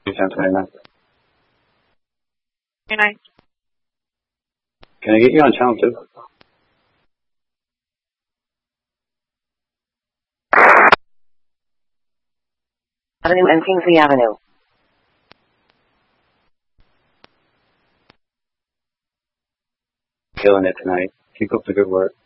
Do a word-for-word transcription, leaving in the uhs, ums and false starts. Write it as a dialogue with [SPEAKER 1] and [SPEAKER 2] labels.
[SPEAKER 1] twenty-nine.
[SPEAKER 2] twenty-nine.
[SPEAKER 1] Can I get you on channel two?
[SPEAKER 3] Avenue and Kingsley Avenue.
[SPEAKER 1] Killing it tonight. Keep up the good work.